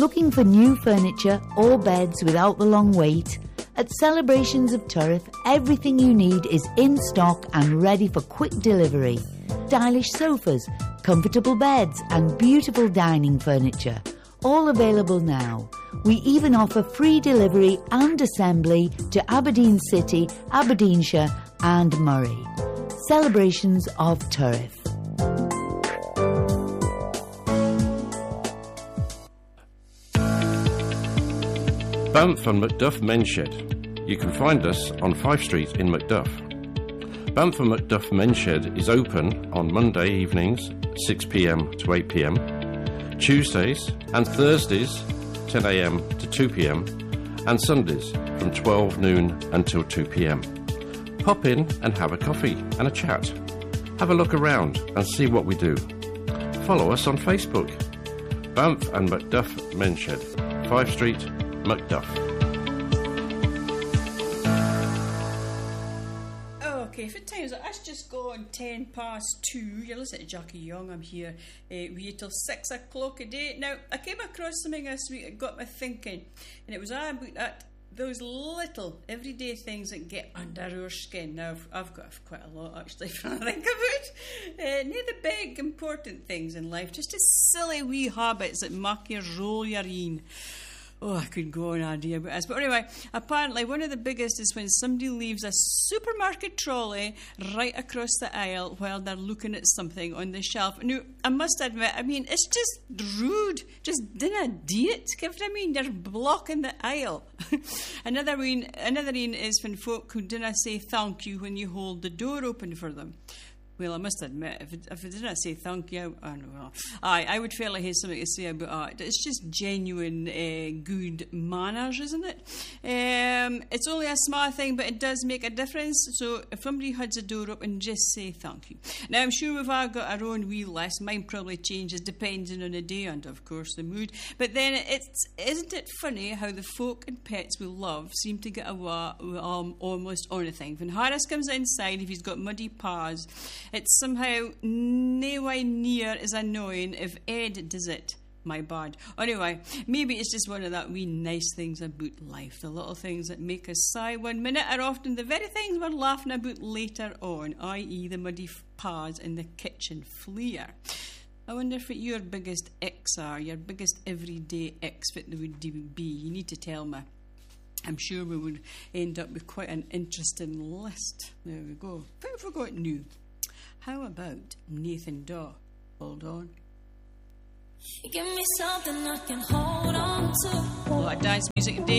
Looking for new furniture or beds without the long wait? At Celebrations of Turriff, everything you need is in stock and ready for quick delivery. Stylish sofas, comfortable beds and beautiful dining furniture, all available now. We even offer free delivery and assembly to Aberdeen City, Aberdeenshire and Moray. Celebrations of Turriff. Banff and Macduff Men's Shed. You can find us on Fife Street in Macduff. Banff and Macduff Men's Shed is open on Monday evenings 6pm to 8pm, Tuesdays and Thursdays 10am to 2pm, and Sundays from 12 noon until 2pm. Pop in and have a coffee and a chat. Have a look around and see what we do. Follow us on Facebook. Banff and Macduff Men's Shed, Fife Street, Macduff. Okay, for times that's just gone 2:10. You're listening to Jackie Young. I'm here with you till 6 o'clock a day. Now, I came across something this week that got me thinking, and it was about that those little everyday things that get under our skin. Now, I've got quite a lot actually when I think about not the big important things in life, just the silly wee habits that make you roll your een. Oh, I could go on idea about this. But anyway, apparently one of the biggest is when somebody leaves a supermarket trolley right across the aisle while they're looking at something on the shelf. Now, I must admit, it's just rude. Just dinna do it. Give what I mean? You're blocking the aisle. Another one is when folk who dinna say thank you when you hold the door open for them. Well, I must admit, if I didn't say thank you, I would fairly have something to say about that. It's just genuine good manners, isn't it? It's only a small thing, but it does make a difference. So if somebody holds the door open, just say thank you. Now, I'm sure we've all got our own wee list. Mine probably changes depending on the day and, of course, the mood. But then, isn't it funny how the folk and pets we love seem to get away with almost anything? When Harris comes inside, if he's got muddy paws, it's somehow nowhere near as annoying if Ed does it. My bad. Anyway, maybe it's just one of that wee nice things about life. The little things that make us sigh 1 minute are often the very things we're laughing about later on, i.e. the muddy paws and the kitchen flair. I wonder if your biggest icks are, your biggest everyday icks, what they would be. You need to tell me. I'm sure we would end up with quite an interesting list. There we go. What have we got new? How about Nathan Dawe? Hold on. Give me something I can hold on to. A lot of dance music today.